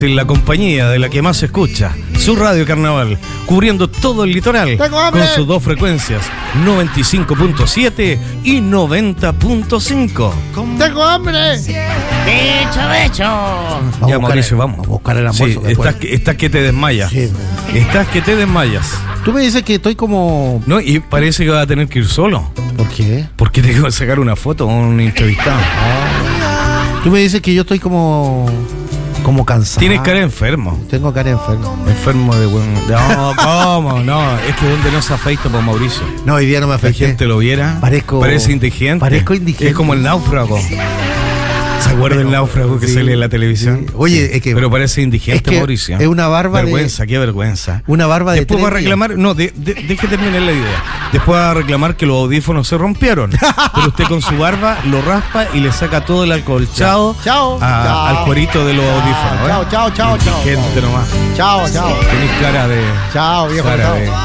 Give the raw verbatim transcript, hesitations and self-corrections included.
En la compañía de la que más se escucha, su radio Carnaval, cubriendo todo el litoral con sus dos frecuencias, noventa y cinco punto siete y noventa punto cinco. ¡Tengo hambre! ¡Hecho, hecho! Vamos Ya, a Mauricio, buscar, vamos. vamos a buscar el almuerzo Sí, después. estás, que- estás que te desmayas. Sí. Estás que te desmayas. Tú me dices que estoy como... No, y parece que vas a tener que ir solo. ¿Por qué? Porque tengo que sacar una foto con un entrevistado. Tú me dices que yo estoy como... Como cansado. Tienes cara de enfermo. Tengo cara de enfermo. Enfermo de buen. No, ¿cómo? No, es que donde no se afeita por Mauricio. No, hoy día no me La afecté. gente lo viera. Parezco- Parece indigente. parezco indigente. Es como el náufrago. ¿Se acuerda del náufrago que sí, sale en la televisión? sí. Oye, es que- Pero parece indigente, es que Mauricio. es una barba de- Vergüenza, qué vergüenza. Una barba de Después tres va a reclamar. No, de, de- deje terminar la idea. Después va a reclamar que los audífonos se rompieron. Pero usted con su barba lo raspa y le saca todo el alcolchado Chao. a- Chao. al cuerito de los audífonos. ¿eh? Chao, chao, chao, chao. Indigente nomás. Chao, chao. Tenés cara de. Chao, viejo. cara Chao. de-